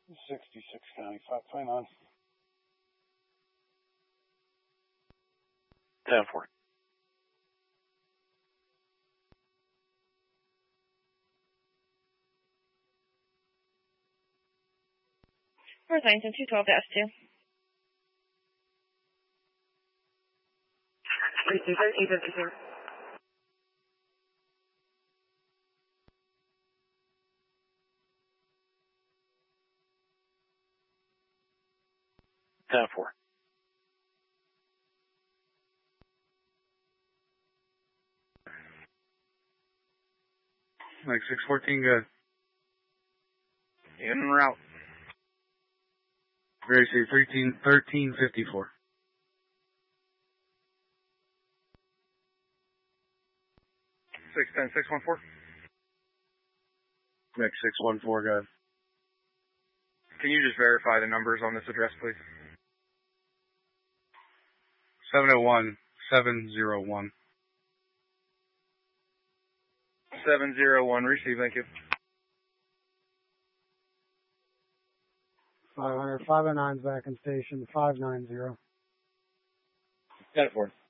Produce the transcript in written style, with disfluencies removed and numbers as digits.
66 County, fine on. 10-4. North Langston, 212-2. 852. 10-4. Like 614, good. En route. Very safe, 1354. 610, 614. Next 614, good. Can you just verify the numbers on this address, please? 701, 701. 701, receive, thank you. 509's back in station, 590. 10-4.